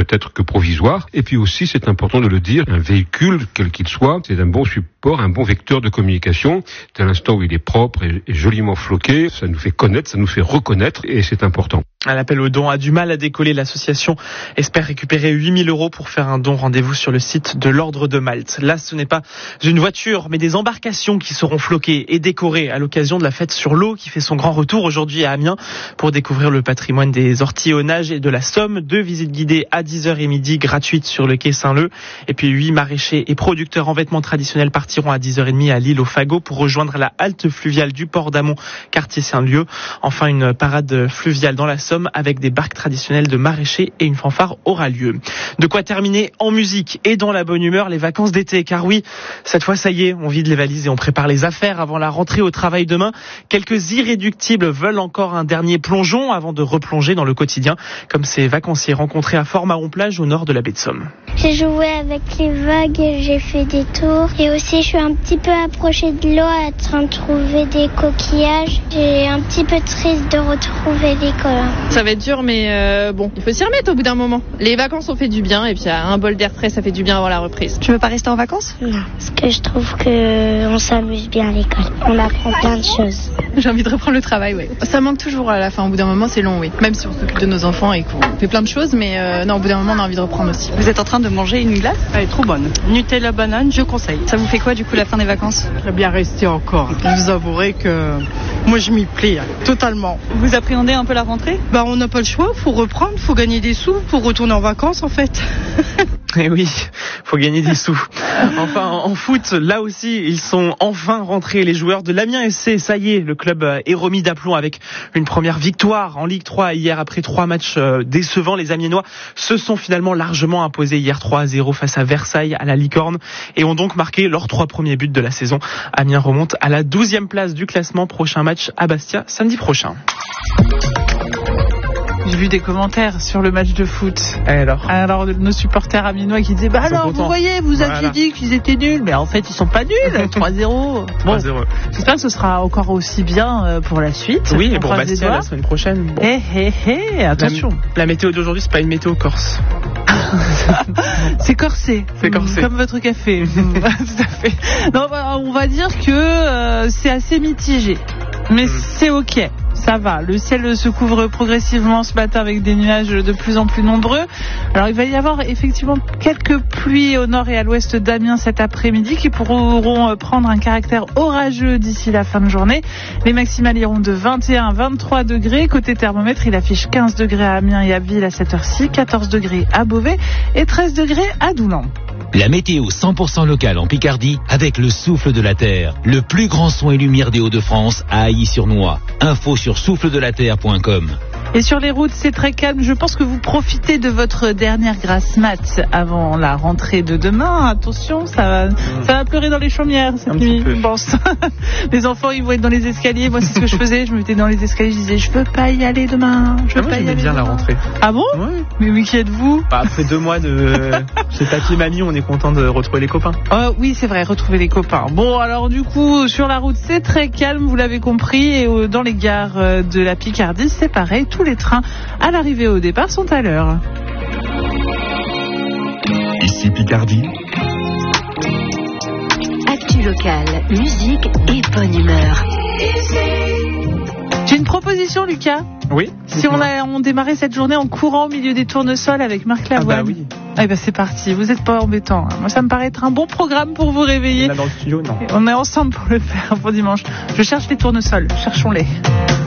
être que provisoire. Et puis aussi, c'est important de le dire, un véhicule, quel qu'il soit, c'est un bon support, un bon vecteur de communication. Dès l'instant où il est propre et joliment floqué, ça nous fait connaître, ça nous fait reconnaître, et c'est important. L'appel aux dons a du mal à décoller. L'association espère récupérer 8 000 € pour faire un don. Rendez-vous sur le site de l'Ordre de Malte. Là, ce n'est pas une voiture, mais des embarcations qui seront floquées et décorées à l'occasion de la fête sur l'eau qui fait son grand retour aujourd'hui à Amiens. Pour découvrir le patrimoine des orties au nage et de la Somme, 2 visites guidées à 10h et midi gratuites sur le quai Saint-Leu. Et puis 8 maraîchers et producteurs en vêtements traditionnels partiront à 10h30 à l'île au Fagot pour rejoindre la halte fluviale du port d'Amont, quartier Saint-Lieu. Enfin, une parade fluviale dans la Somme avec des barques traditionnelles de maraîchers et une fanfare aura lieu. De quoi terminer en musique et dans la bonne humeur les vacances d'été, car oui, cette fois ça y est, on vide les valises et on prépare les affaires avant la rentrée au travail demain. Quelques irréductibles veulent encore un dernier plongeon avant de replonger dans le quotidien, comme ces vacanciers rencontrés à Fort-Mahon-Plage au nord de la baie de Somme. J'ai joué avec les vagues, j'ai fait des tours et aussi je suis un petit peu approchée de l'eau en train de trouver des coquillages. J'ai un petit peu triste de retrouver l'école. Ça va être dur, mais bon, il faut s'y remettre au bout d'un moment. Les vacances ont fait du bien et puis un bol d'air frais, ça fait du bien avant la reprise. Tu veux pas rester en vacances ? Non, parce que je trouve qu'on s'amuse bien à l'école. On apprend plein de choses. J'ai envie de reprendre le travail, oui. Ça manque toujours à la fin, au bout d'un moment c'est long, oui. Même si on s'occupe de nos enfants et qu'on fait plein de choses, mais non, au bout d'un moment on a envie de reprendre aussi. Vous êtes en train de manger une glace ? Elle est trop bonne. Nutella banane, je conseille. Ça vous fait quoi du coup la fin des vacances ? J'aimerais bien rester encore. Je vous avouerai que moi je m'y plais totalement. Vous appréhendez un peu la rentrée ? On n'a pas le choix, faut reprendre, faut gagner des sous pour retourner en vacances en fait. Et oui, faut gagner des sous. Enfin, en foot, là aussi, ils sont enfin rentrés. Les joueurs de l'Amiens FC, ça y est, le club est remis d'aplomb avec une première victoire en Ligue 3 hier après 3 matchs décevants. Les Amiénois se sont finalement largement imposés hier 3-0 face à Versailles à la Licorne et ont donc marqué leurs 3 premiers buts de la saison. Amiens remonte à la 12e place du classement. Prochain match à Bastia samedi prochain. J'ai vu des commentaires sur le match de foot. Alors nos supporters amiénois qui disaient alors vous voyez, vous aviez dit qu'ils étaient nuls, mais en fait ils sont pas nuls. 3-0. Bon, 3-0. J'espère que ce sera encore aussi bien pour la suite. Oui, et pour Bastia la semaine prochaine. Bon. Attention. La météo d'aujourd'hui, c'est pas une météo corse. C'est corsé. C'est corsé. Comme votre café. Tout à fait. Non, on va dire que c'est assez mitigé. Mais c'est ok. Ça va, le ciel se couvre progressivement ce matin avec des nuages de plus en plus nombreux. Alors il va y avoir effectivement quelques pluies au nord et à l'ouest d'Amiens cet après-midi qui pourront prendre un caractère orageux d'ici la fin de journée. Les maximales iront de 21 à 23 degrés. Côté thermomètre, il affiche 15 degrés à Amiens et à Ville à cette heure-ci, 14 degrés à Beauvais et 13 degrés à Doulan. La météo 100% locale en Picardie avec le souffle de la terre. Le plus grand son et lumière des Hauts-de-France à Ailly-sur-Noix. Info sur souffledelaterre.com. Et sur les routes, c'est très calme. Je pense que vous profitez de votre dernière grasse mat avant la rentrée de demain. Attention, ça va pleurer dans les chaumières cette nuit, je pense. Les enfants, ils vont être dans les escaliers. Moi, c'est ce que je faisais. Je me mettais dans les escaliers. Je disais, je veux pas y aller demain. J'aimais bien la rentrée. Ah bon? Oui. Mais qui êtes-vous? Après 2 mois chez Papy et Mamie, on est content de retrouver les copains. Oui, c'est vrai, retrouver les copains. Bon, alors du coup, sur la route, c'est très calme, vous l'avez compris. Et dans les gares de la Picardie, c'est pareil. Tous les trains à l'arrivée et au départ sont à l'heure. Ici Picardie. Actu locale, musique et bonne humeur. J'ai une proposition, Lucas. Oui. Si on démarrait cette journée en courant au milieu des tournesols avec Marc Lavoine. Ah bah oui. Eh ben c'est parti, vous n'êtes pas embêtant. Moi ça me paraît être un bon programme pour vous réveiller. Là dans le studio, non. On est ensemble pour le faire pour dimanche. Je cherche les tournesols, cherchons-les.